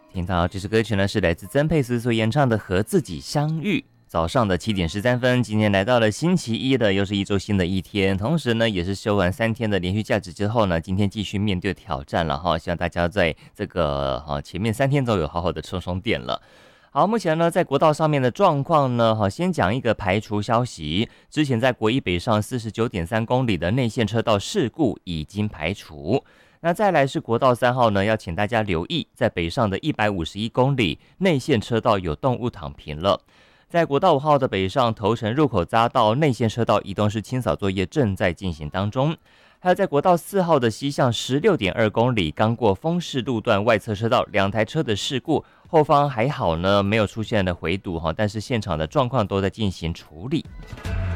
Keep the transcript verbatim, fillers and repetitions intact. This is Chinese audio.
听到这首歌曲呢，是来自曾沛慈所演唱的《和自己相遇》。早上的七点十三分，今天来到了星期一的，又是一周新的一天。同时呢，也是休完三天的连续假期之后呢，今天继续面对挑战了哈。希望大家在这个哈前面三天都有好好的充充电了。好，目前呢，在国道上面的状况呢，好，先讲一个排除消息。之前在国一北上四十九点三公里的内线车道事故已经排除。那再来是国道三号呢，要请大家留意，在北上的一百五十一公里内线车道有动物躺平了。在国道五号的北上头城入口匝道内线车道移动式清扫作业正在进行当中。还有在国道四号的西向十六点二公里，刚过丰市路段外侧车道，两台车的事故，后方还好呢，没有出现的回堵哈，但是现场的状况都在进行处理。